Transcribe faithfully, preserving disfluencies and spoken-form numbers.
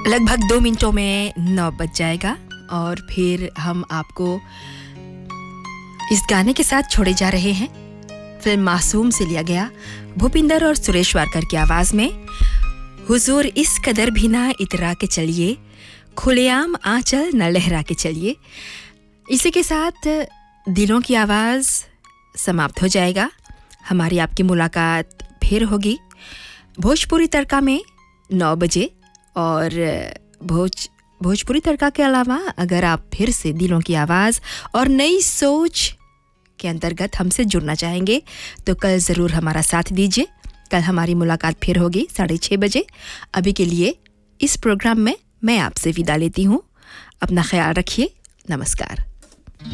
लगभग दो मिनटों में नौ बज जाएगा और फिर हम आपको इस गाने के साथ छोड़े जा रहे हैं। फिल्म मासूम से लिया गया भूपिंदर और सुरेश वाडकर की आवाज में हुजूर इस कदर भी ना इतरा के चलिए, खुलेआम आंचल न लहरा के चलिए। इसी के साथ दिलों की आवाज़ समाप्त हो जाएगा। हमारी आपकी मुलाकात फिर होगी भोजपुरी तड़का में नौ बजे। और भोज भोजपुरी तड़का के अलावा अगर आप फिर से दिलों की आवाज़ और नई सोच के अंतर्गत हमसे जुड़ना चाहेंगे तो कल ज़रूर हमारा साथ दीजिए। कल हमारी मुलाकात फिर होगी साढ़े छः बजे। अभी के लिए इस प्रोग्राम में मैं आपसे विदा लेती हूँ। अपना ख्याल रखिए। नमस्कार।